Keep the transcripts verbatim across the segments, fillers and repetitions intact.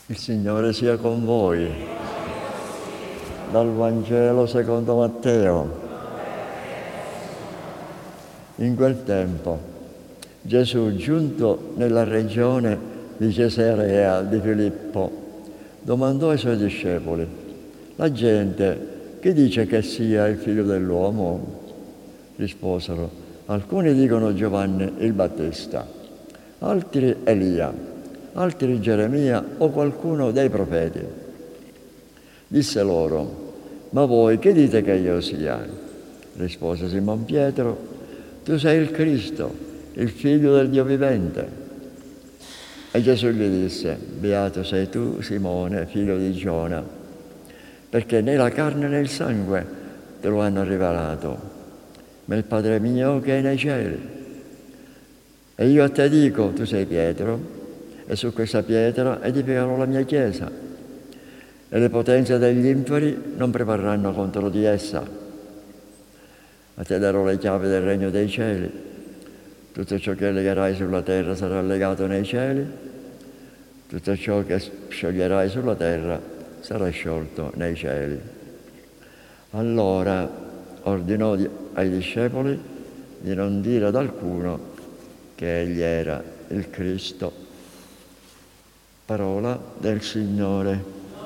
Il Signore sia con voi. Dal Vangelo secondo Matteo. In quel tempo Gesù, giunto nella regione di Cesarea di Filippo, domandò ai suoi discepoli: la gente chi dice che sia il figlio dell'uomo? Risposero: alcuni dicono Giovanni il Battista, altri Elia, altri Geremia o qualcuno dei profeti. Disse loro: ma voi che dite che io sia? Rispose Simon Pietro: tu sei il Cristo, il figlio del Dio vivente. E Gesù gli disse: beato sei tu, Simone, figlio di Giona, perché né la carne né il sangue te lo hanno rivelato, ma il Padre mio che è nei cieli. E io a te dico, tu sei Pietro, e su questa pietra edificherò la mia chiesa, e le potenze degli inferi non prevarranno contro di essa. A te darò le chiavi del regno dei cieli. Tutto ciò che legherai sulla terra sarà legato nei cieli, tutto ciò che scioglierai sulla terra sarà sciolto nei cieli. Allora ordinò ai discepoli di non dire ad alcuno che egli era il Cristo. Parola del Signore.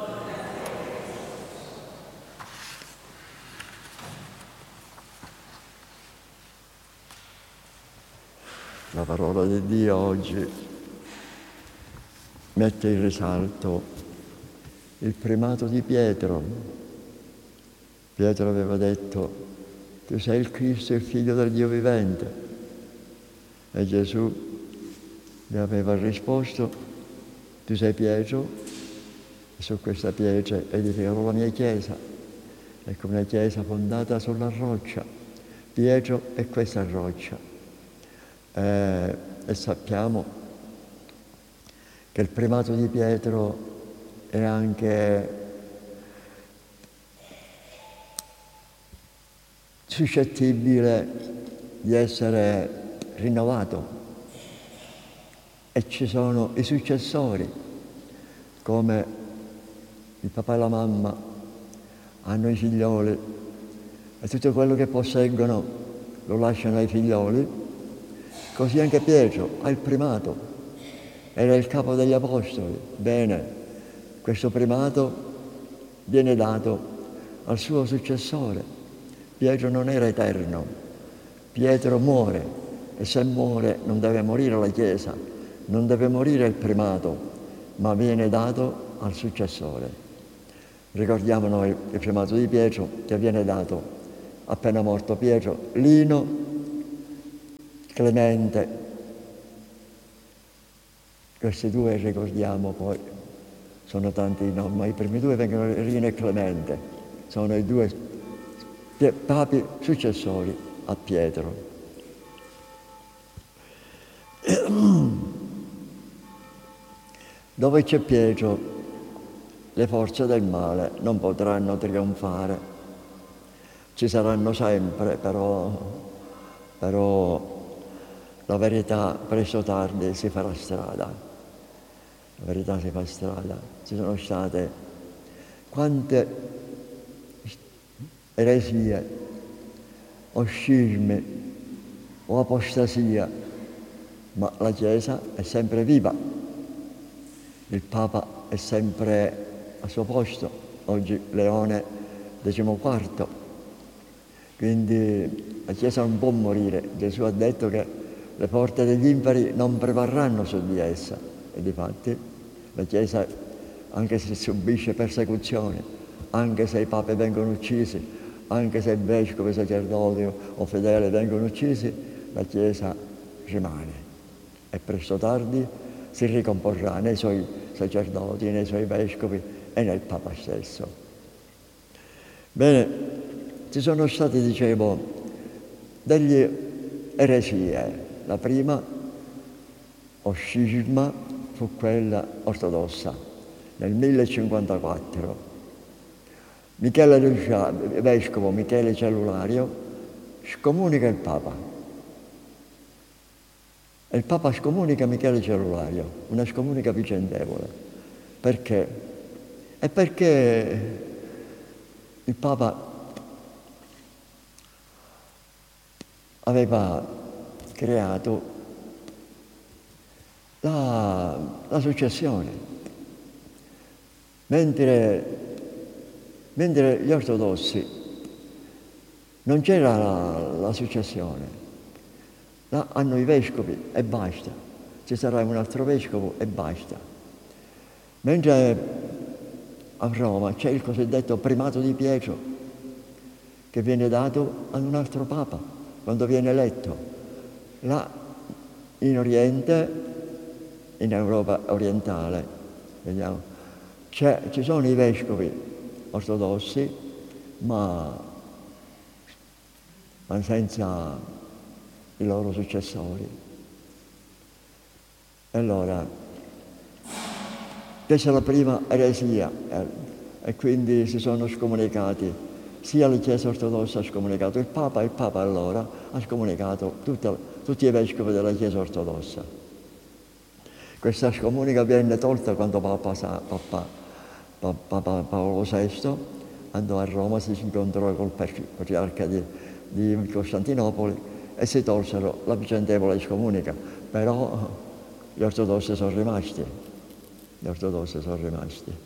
La parola di Dio oggi mette in risalto il primato di Pietro. Pietro aveva detto: tu sei il Cristo, il figlio del Dio vivente. E Gesù gli aveva risposto: tu sei Pietro, e su questa pietra edificherò la mia chiesa. Ecco, una chiesa fondata sulla roccia. Pietro è questa roccia. Eh, e sappiamo che il primato di Pietro è anche suscettibile di essere rinnovato. E ci sono i successori, come il papà e la mamma hanno i figlioli e tutto quello che posseggono lo lasciano ai figlioli, così anche Pietro ha il primato, era il capo degli apostoli. Bene, questo primato viene dato al suo successore. Pietro non era eterno, Pietro muore, e se muore non deve morire la Chiesa, non deve morire il primato, ma viene dato al successore. Ricordiamo noi il primato di Pietro che viene dato appena morto Pietro, Lino, Clemente. Questi due ricordiamo, poi sono tanti i nomi, ma i primi due vengono Lino e Clemente, sono i due papi successori a Pietro. Dove c'è Pietro, le forze del male non potranno trionfare. Ci saranno sempre, però, però la verità presto o tardi si farà strada. La verità si fa strada. Ci sono state quante eresie, o scismi, o apostasia, ma la Chiesa è sempre viva. Il Papa è sempre al suo posto, oggi Leone decimoquarto. Quindi la Chiesa non può morire. Gesù ha detto che le porte degli inferi non prevarranno su di essa. E difatti la Chiesa, anche se subisce persecuzioni, anche se i papi vengono uccisi, anche se i vescovi, sacerdoti o fedeli vengono uccisi, la Chiesa rimane. E presto o tardi si ricomporrà nei suoi sacerdoti, nei suoi vescovi e nel Papa stesso. Bene, ci sono state, dicevo, delle eresie. La prima, o scisma, fu quella ortodossa, nel millecinquantaquattro. Michele Lucia, vescovo Michele Cellulario, scomunica il Papa. E il Papa scomunica Michele Cellulario, una scomunica vicendevole. Perché? È perché il Papa aveva creato la, la successione, mentre, mentre gli ortodossi non c'era la, la successione, là hanno i vescovi e basta, ci sarà un altro vescovo e basta, mentre a Roma c'è il cosiddetto primato di Pietro che viene dato ad un altro Papa quando viene eletto. Là in Oriente, in Europa orientale, vediamo, c'è, ci sono i vescovi ortodossi, ma, ma senza i loro successori. E allora, questa è la prima eresia, eh, e quindi si sono scomunicati. Sia la Chiesa ortodossa ha scomunicato il Papa, e il Papa allora ha scomunicato tutta, tutti i vescovi della Chiesa ortodossa. Questa scomunica venne tolta quando Papa, Papa, Papa Paolo sesto andò a Roma, si incontrò col patriarca di, di Costantinopoli e si tolsero la vicendevole scomunica, però gli ortodossi sono rimasti, gli ortodossi sono rimasti.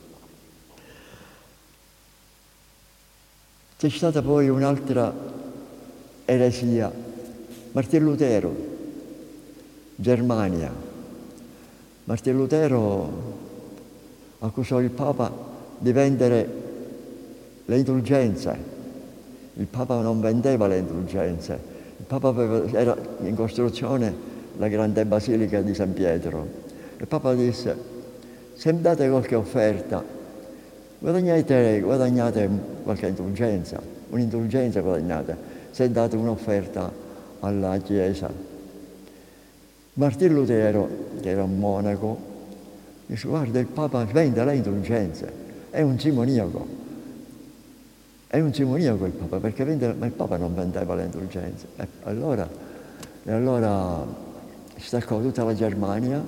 C'è stata poi un'altra eresia, Martin Lutero, Germania. Martin Lutero accusò il Papa di vendere le indulgenze. Il Papa non vendeva le indulgenze. Il Papa aveva, era in costruzione la grande basilica di San Pietro. Il Papa disse: se mi date qualche offerta, guadagnate, guadagnate qualche indulgenza, un'indulgenza guadagnate, se date un'offerta alla Chiesa. Martin Lutero, che era un monaco, dice: guarda, il Papa vende le indulgenze, è un simoniaco, è un simoniaco il Papa, perché vende, ma il Papa non vendeva le indulgenze. E allora, e allora staccò tutta la Germania,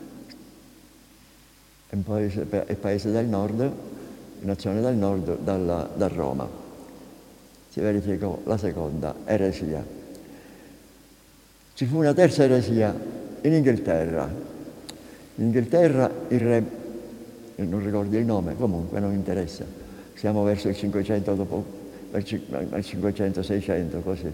un paese, il paese del nord, nazione del nord, dalla, da Roma. Si verificò la seconda eresia. Ci fu una terza eresia in Inghilterra. In Inghilterra il re, non ricordo il nome, comunque non interessa, siamo verso il cinquecento dopo, il cinquecento seicento così.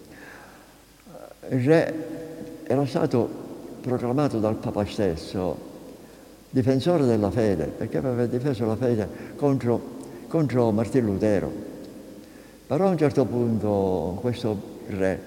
Il re era stato proclamato dal Papa stesso difensore della fede, perché aveva difeso la fede contro, contro Martin Lutero. Però a un certo punto questo re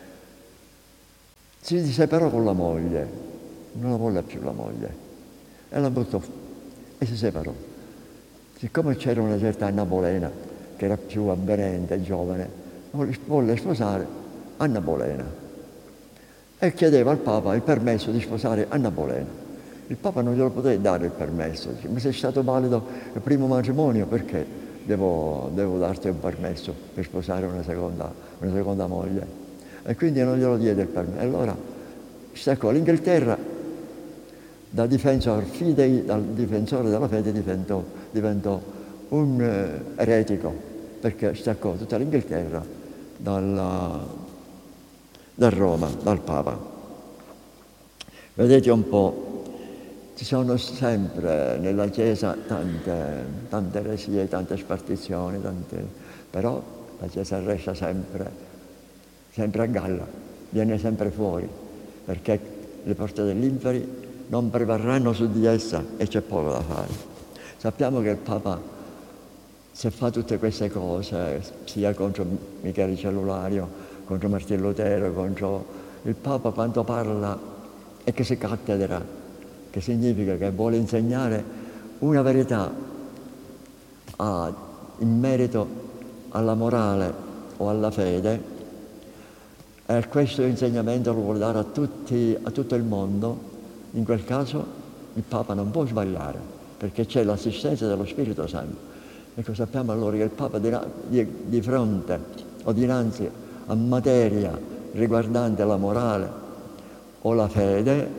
si separò con la moglie, non la volle più la moglie, e la buttò e si separò. Siccome c'era una certa Anna Bolena, che era più avvenente, giovane, volle sposare Anna Bolena e chiedeva al Papa il permesso di sposare Anna Bolena. Il Papa non glielo poteva dare il permesso, dice: ma se è stato valido il primo matrimonio, perché devo, devo darti un permesso per sposare una seconda, una seconda moglie? E quindi non glielo diede il permesso. Allora staccò l'Inghilterra da difensor fidei, dal difensore della fede diventò, diventò un eh, eretico, perché staccò tutta l'Inghilterra dalla, da Roma, dal Papa. Vedete un po'. Ci sono sempre nella Chiesa tante, tante eresie, tante spartizioni, tante, però la Chiesa resta sempre, sempre a galla, viene sempre fuori, perché le porte dell'inferi non prevarranno su di essa e c'è poco da fare. Sappiamo che il Papa, se fa tutte queste cose, sia contro Michele Cellulario, contro Martin Lutero, contro il Papa, quando parla è che si cattedra, che significa che vuole insegnare una verità a, in merito alla morale o alla fede, e questo insegnamento lo vuole dare a, tutti, a tutto il mondo. In quel caso il Papa non può sbagliare, perché c'è l'assistenza dello Spirito Santo. Ecco, sappiamo allora che il Papa di, di, di fronte o dinanzi a materia riguardante la morale o la fede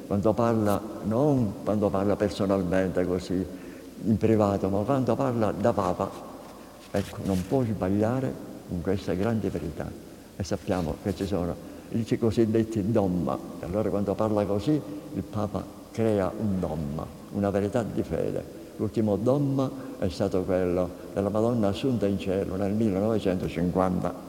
quando parla, non quando parla personalmente così, in privato, ma quando parla da Papa, ecco, non può sbagliare in queste grandi verità. E sappiamo che ci sono i cosiddetti dogma, e allora quando parla così il Papa crea un dogma, una verità di fede. L'ultimo dogma è stato quello della Madonna assunta in cielo nel millenovecentocinquanta.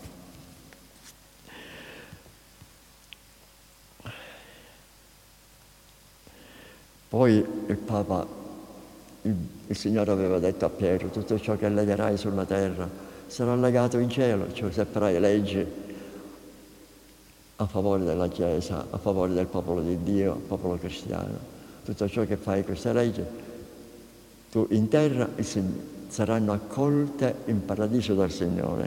Poi il Papa, il, il Signore aveva detto a Pietro: tutto ciò che legherai sulla terra sarà legato in cielo, cioè se farai leggi a favore della Chiesa, a favore del popolo di Dio, popolo cristiano. Tutto ciò che fai queste leggi, tu in terra saranno accolte in paradiso dal Signore.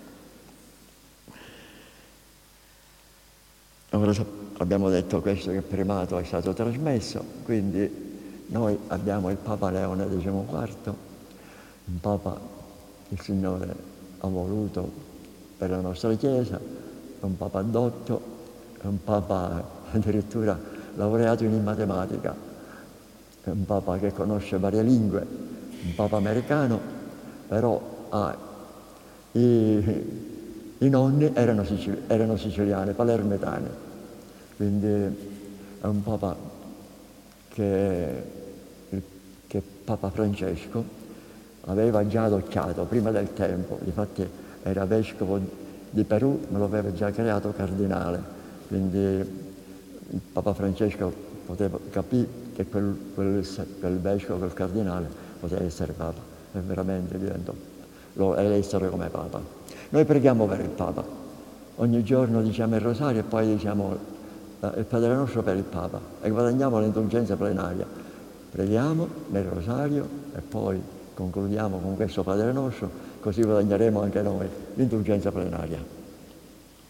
Ora abbiamo detto questo, che il primato è stato trasmesso, quindi noi abbiamo il Papa Leone diciquattro, un Papa che il Signore ha voluto per la nostra Chiesa, è un Papa dotto, è un Papa addirittura laureato in matematica, è un Papa che conosce varie lingue, un Papa americano, però ha i, i nonni erano, sicili, erano siciliani, palermitani, quindi è un Papa che, che Papa Francesco aveva già adocchiato prima del tempo, difatti era vescovo di Perù, ma lo aveva già creato cardinale, quindi il Papa Francesco poteva capire che quel, quel, quel vescovo, quel cardinale poteva essere Papa, e veramente diventò, lo elessero come Papa. Noi preghiamo per il Papa, ogni giorno diciamo il rosario e poi diciamo eh, il Padre nostro per il Papa e guadagniamo l'indulgenza plenaria. Preghiamo nel rosario e poi concludiamo con questo Padre nostro, così guadagneremo anche noi l'indulgenza plenaria.